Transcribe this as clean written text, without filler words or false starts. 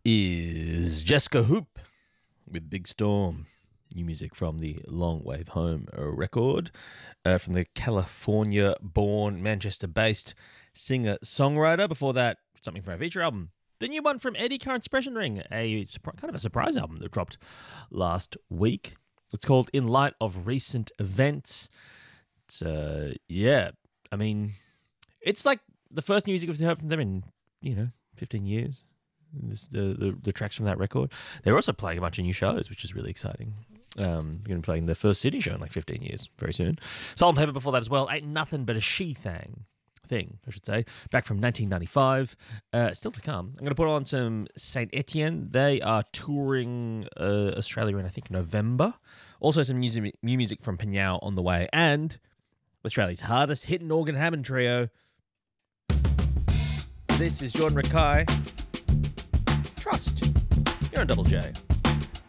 is Jessica Hoop with Big Storm. New music from the Long Wave Home record from the California-born, Manchester-based singer-songwriter. Before that, something from our feature album. The new one from Eddie Current Suppression Ring, kind of a surprise album that dropped last week. It's called In Light of Recent Events. It's, it's like the first new music we've heard from them in, 15 years. The tracks from that record. They're also playing a bunch of new shows, which is really exciting. Going to be playing their first city show in like 15 years, very soon. Salt and Pepper before that as well. Ain't Nothing But a Thing, I should say. Back from 1995. Still to come. I'm going to put on some Saint Etienne. They are touring Australia in, I think, November. Also some new music from Pinyao on the way. And Australia's hardest hitting organ Hammond trio. This is Jordan Rakai. Trust. You're on Double J.